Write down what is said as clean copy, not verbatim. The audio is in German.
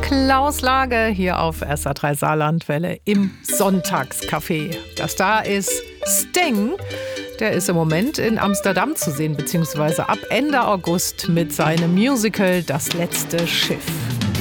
Klaus Lage hier auf SA3 Saarlandwelle im Sonntagscafé. Der Star ist Sting. Der ist im Moment in Amsterdam zu sehen, beziehungsweise ab Ende August mit seinem Musical Das letzte Schiff.